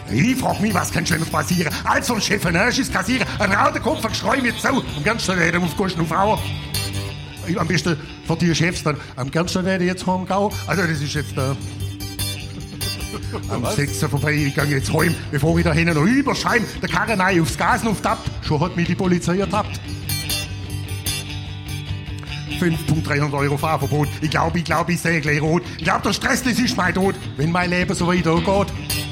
Ich frag mich, was kann Schönes passieren? Als so ein Chef, ein Ersches kassieren, ein rauter Kopf, ein Geschrei mit so. Am ganzen Reden auf Kosten und Frauen. Am besten von die Chefs dann. Am ganzen Reden jetzt heimgehen. Also, das ist jetzt am 6. vorbei, ich gehe jetzt heim, bevor ich da hinten noch überscheim, der Karren rein aufs Gas und auftappt. Schon hat mich die Polizei ertappt. 5.300 € Fahrverbot. Ich glaube, ich sehe gleich rot. Ich glaube, der Stress, das ist mein Tod, wenn mein Leben so weitergeht.